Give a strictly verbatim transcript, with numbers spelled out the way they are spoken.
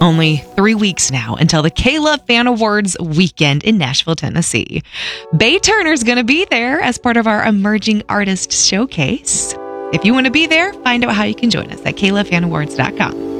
only three weeks now until the K-Love Fan Awards weekend in Nashville, Tennessee. Bay Turner's going to be there as part of our Emerging Artist Showcase. If you want to be there, find out how you can join us at K Love Fan Awards dot com.